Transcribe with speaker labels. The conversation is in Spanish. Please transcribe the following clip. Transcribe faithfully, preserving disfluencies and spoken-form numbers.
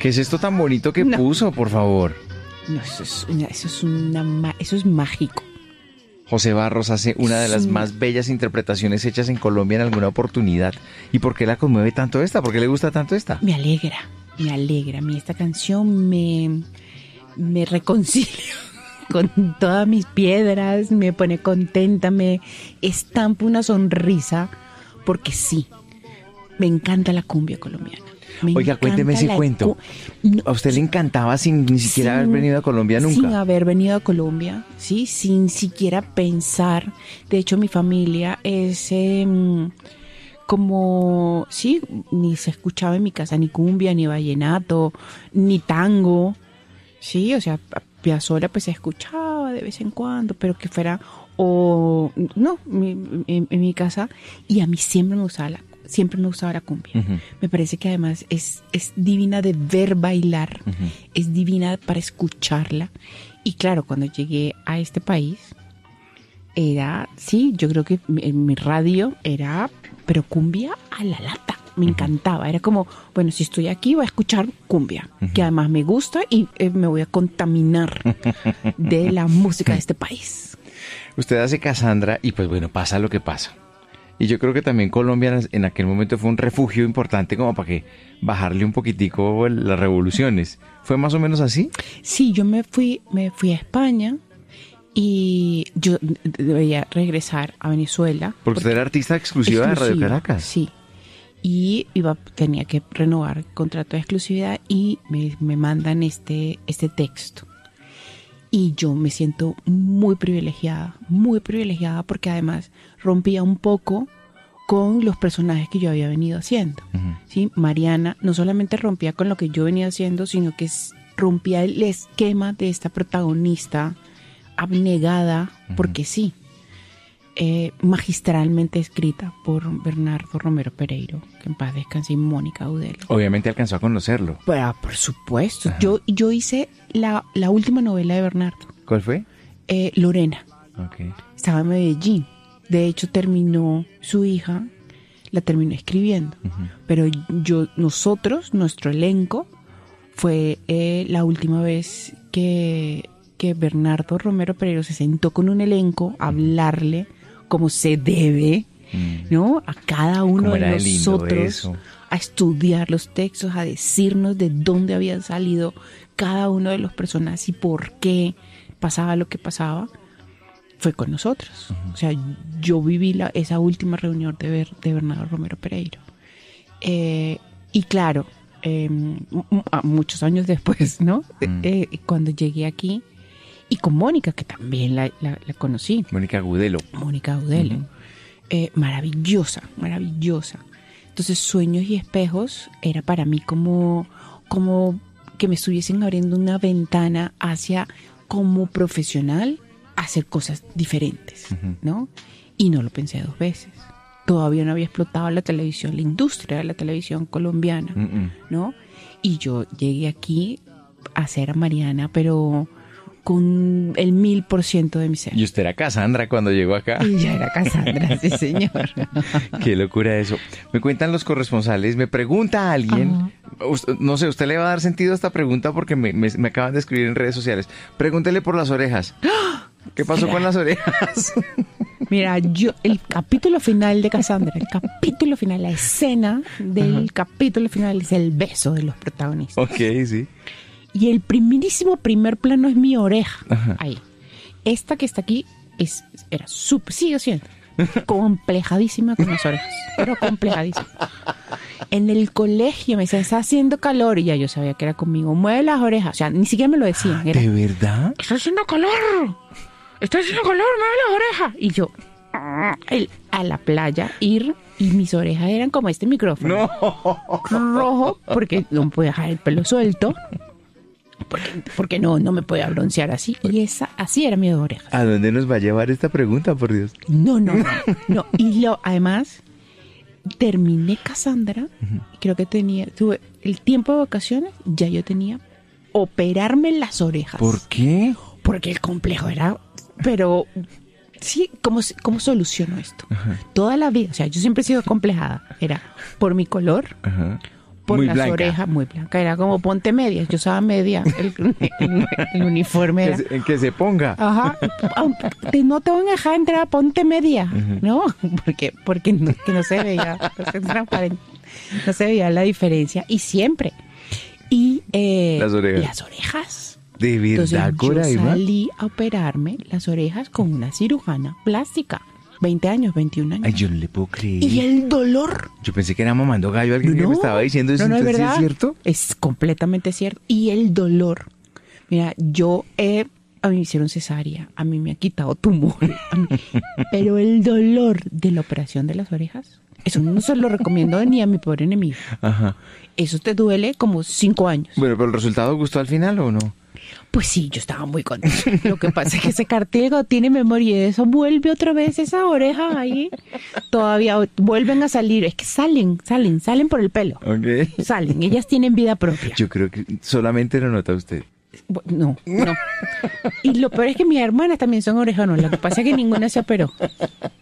Speaker 1: ¿Qué es esto tan bonito que
Speaker 2: No.
Speaker 1: puso, por favor?
Speaker 2: No, eso es, una, eso, es una, ma- eso es mágico.
Speaker 1: José Barros hace una de las
Speaker 2: Sí.
Speaker 1: más bellas interpretaciones hechas en Colombia en alguna oportunidad. ¿Y por qué la conmueve tanto esta? ¿Por qué le gusta tanto esta?
Speaker 2: Me alegra, me alegra. A mí esta canción me, me reconcilia con todas mis piedras, me pone contenta, me estampa una sonrisa, porque sí, me encanta la cumbia colombiana. Me
Speaker 1: Oiga, cuénteme
Speaker 2: encanta
Speaker 1: ese
Speaker 2: la
Speaker 1: cuento.
Speaker 2: cu- No,
Speaker 1: ¿A usted le encantaba sin ni siquiera
Speaker 2: sin-
Speaker 1: haber venido a Colombia nunca?
Speaker 2: Sin haber venido a Colombia, sí, sin siquiera pensar. De hecho, mi familia es em, como, sí, ni se escuchaba en mi casa ni cumbia, ni vallenato, ni tango, sí, o sea, Piazzolla pues se escuchaba de vez en cuando, pero que fuera, o no, mi- en, en mi casa, y a mí siempre me gustaba la siempre me gustaba la cumbia.
Speaker 1: Ujú.
Speaker 2: Me parece que además es, es divina de ver bailar,
Speaker 1: Ujú.
Speaker 2: es divina para escucharla. Y claro, cuando llegué a este país, era, sí, yo creo que mi, mi radio era, pero cumbia a la lata. Me encantaba. Era como, bueno, si estoy aquí voy a escuchar cumbia, que además me gusta y eh, me voy a contaminar de la música de este país.
Speaker 1: Usted hace Cassandra y pues bueno, pasa lo que pasa. Y yo creo que también Colombia en aquel momento fue un refugio importante como para que bajarle un poquitico el- las revoluciones. ¿Fue más o menos así?
Speaker 2: Sí, yo me fui, me fui a España y yo debía regresar a Venezuela.
Speaker 1: Porque usted era artista exclusiva de Radio
Speaker 2: Exclusiva,
Speaker 1: Caracas.
Speaker 2: Sí. Y iba, tenía que renovar contrato de exclusividad y me, me mandan este, este texto. Y yo me siento muy privilegiada, muy privilegiada porque además rompía un poco con los personajes que yo había venido haciendo.
Speaker 1: Ujú.
Speaker 2: ¿Sí? Mariana no solamente rompía con lo que yo venía haciendo, sino que es- rompía el esquema de esta protagonista abnegada, porque sí, eh, magistralmente escrita por Bernardo Romero Pereiro, que en paz descanse, y Mónica Udelo.
Speaker 1: Obviamente alcanzó a conocerlo.
Speaker 2: Pero, por supuesto, yo, yo hice la, la última novela de Bernardo,
Speaker 1: ¿Cuál fue?
Speaker 2: eh, Lorena.
Speaker 1: Ok.
Speaker 2: Estaba en Medellín. De hecho, terminó su hija, la terminó escribiendo.
Speaker 1: Ujú.
Speaker 2: Pero yo, nosotros, nuestro elenco, fue eh, la última vez que, que Bernardo Romero Pereiro se sentó con un elenco a hablarle como se debe,
Speaker 1: Mm.
Speaker 2: ¿no? A cada uno
Speaker 1: Cómo
Speaker 2: de
Speaker 1: era de lindo
Speaker 2: nosotros,
Speaker 1: eso.
Speaker 2: a estudiar los textos, a decirnos de dónde habían salido cada uno de los personajes y por qué pasaba lo que pasaba. Fue con nosotros. O sea, yo viví la, esa última reunión de, Ber- de Bernardo Romero Pereiro. Eh, y claro, eh, m- m- a muchos años después, ¿no?
Speaker 1: Mm.
Speaker 2: Eh, cuando llegué aquí, y con Mónica, que también la, la- la conocí,
Speaker 1: Mónica Gudelo.
Speaker 2: Mónica Udelo,
Speaker 1: Ujú.
Speaker 2: eh, maravillosa, maravillosa. Entonces, Sueños y Espejos era para mí como, como que me estuviesen abriendo una ventana hacia, como profesional, hacer cosas diferentes,
Speaker 1: Ujú.
Speaker 2: ¿no? Y no lo pensé dos veces. Todavía no había explotado la televisión, la industria de la televisión colombiana,
Speaker 1: Mm, mm.
Speaker 2: ¿no? Y yo llegué aquí a ser a Mariana, pero con el mil por ciento de mi ser.
Speaker 1: Y usted era Cassandra cuando llegó acá.
Speaker 2: Y ya era Cassandra, sí señor.
Speaker 1: Qué locura eso. Me cuentan los corresponsales, me pregunta alguien, usted- no sé, usted le va a dar sentido a esta pregunta porque me, me- me acaban de escribir en redes sociales. Pregúntele por las orejas. ¿Qué pasó con las orejas?
Speaker 2: Mira, yo, el capítulo final de Cassandra, el capítulo final, la escena del capítulo final es el beso de los protagonistas.
Speaker 1: Ok, sí.
Speaker 2: Y el primerísimo primer plano es mi oreja.
Speaker 1: Ajá.
Speaker 2: Ahí. Esta que está aquí es, era súper, sigue siendo complejadísima con las orejas, pero complejadísima. En el colegio me decían, está haciendo calor, y ya yo sabía que era conmigo. Mueve las orejas, o sea, ni siquiera me lo decían. Era,
Speaker 1: ¿De verdad?
Speaker 2: está haciendo calor, está haciendo calor, mueve las orejas. Y yo, el- a la playa, ir, y mis orejas eran como este micrófono. Rojo, porque no podía dejar el pelo suelto. Porque, porque no, no me podía broncear así. Y esa, así era mi oreja.
Speaker 1: ¿A dónde nos va a llevar esta pregunta, por Dios?
Speaker 2: No, no, no. no. Y lo, además, terminé Cassandra. Y creo que tenía, tuve el tiempo de vacaciones, ya yo tenía operarme las orejas.
Speaker 1: ¿Por qué?
Speaker 2: Porque el complejo era, pero sí, ¿cómo, cómo soluciono esto? Toda la vida, o sea, yo siempre he sido complejada. Era por mi color,
Speaker 1: Ajá.
Speaker 2: por
Speaker 1: Muy
Speaker 2: las
Speaker 1: blanca.
Speaker 2: orejas, muy blanca. Era como ponte medias. Yo usaba media. El, el- el uniforme
Speaker 1: Que
Speaker 2: era.
Speaker 1: se, en que se ponga.
Speaker 2: Ajá. Te- No te van a dejar entrar, ponte media. ¿No? Porque, porque no, que no se veía. No se, transparente, no se veía la diferencia. Y siempre. Y eh,
Speaker 1: Las orejas.
Speaker 2: Las orejas.
Speaker 1: ¿De
Speaker 2: Entonces
Speaker 1: verdad,
Speaker 2: yo
Speaker 1: Coraima?
Speaker 2: salí a operarme las orejas con una cirujana plástica. veinte años, veintiún años.
Speaker 1: Ay, yo no le puedo creer.
Speaker 2: Y el dolor.
Speaker 1: Yo pensé que era mamando gallo alguien que me estaba diciendo eso.
Speaker 2: No, no, es
Speaker 1: Entonces, ¿sí
Speaker 2: verdad.
Speaker 1: es cierto?
Speaker 2: Es completamente cierto. Y el dolor. Mira, yo he, a mí me hicieron cesárea, a mí me ha quitado tumores, a mí- pero el dolor de la operación de las orejas, eso no se lo recomiendo ni a mi pobre enemigo.
Speaker 1: Ajá.
Speaker 2: Eso te duele como cinco años.
Speaker 1: Bueno, pero ¿el resultado gustó al final o no?
Speaker 2: Pues sí, yo estaba muy contenta. Lo que pasa es que ese cartílago tiene memoria y de eso vuelve otra vez esa oreja ahí. Todavía vuelven a salir. Es que salen, salen, salen por el pelo.
Speaker 1: Ok.
Speaker 2: Salen, ellas tienen vida propia.
Speaker 1: Yo creo que solamente lo nota usted.
Speaker 2: Bu- No, no. Y lo peor es que mis hermanas también son orejonas. Lo que pasa es que ninguna se operó.